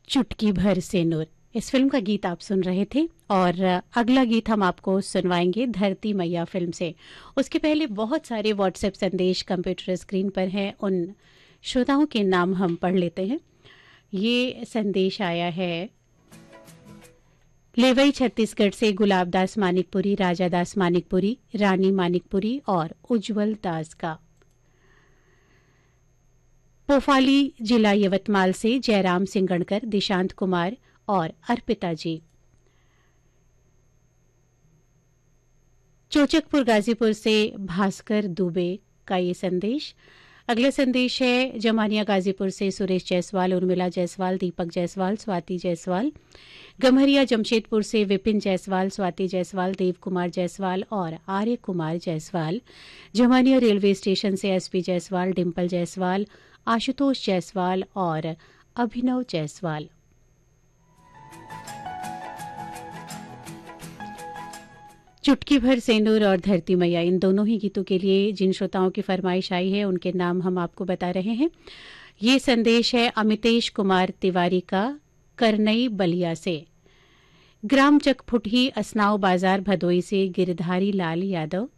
चुटकी भर से नूर, इस फिल्म का गीत आप सुन रहे थे। और अगला गीत हम आपको सुनवाएंगे धरती मैया फिल्म से। उसके पहले बहुत सारे व्हाट्सएप संदेश कंप्यूटर स्क्रीन पर हैं, उन श्रोताओं के नाम हम पढ़ लेते हैं। ये संदेश आया है लेवई छत्तीसगढ़ से गुलाब दास मानिकपुरी, राजा दास मानिकपुरी, रानी मानिकपुरी और उज्जवल दास का। पोफाली जिला यवतमाल से जयराम सिंगणकर, दिशांत कुमार और अर्पिता जी। चोचकपुर गाजीपुर से भास्कर दुबे का ये संदेश। अगला संदेश है जमानिया गाजीपुर से सुरेश जायसवाल, उर्मिला जायसवाल, दीपक जायसवाल, स्वाति जायसवाल। गम्हरिया जमशेदपुर से विपिन जायसवाल, स्वाति जायसवाल, देव कुमार जायसवाल और आर्य कुमार जायसवाल। जमानिया रेलवे स्टेशन से एसपी जायसवाल, डिम्पल जायसवाल, आशुतोष जायसवाल और अभिनव जायसवाल। चुटकी भर सेंदूर और धरती मैया, इन दोनों ही गीतों के लिए जिन श्रोताओं की फरमाइश आई है उनके नाम हम आपको बता रहे हैं। ये संदेश है अमितेश कुमार तिवारी का, करनई बलिया से। ग्राम चकफुटही असनाव बाजार भदोई से गिरधारी लाल यादव।